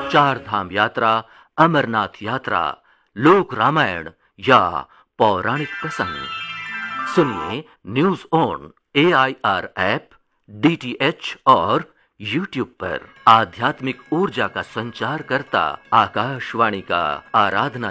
चार धाम यात्रा, अमरनाथ यात्रा, लोक रामायण या पौराणिक प्रसंग सुनिए news on AIR app, DTH और YouTube पर। आध्यात्मिक ऊर्जा का संचार करता आकाशवाणी का आराधना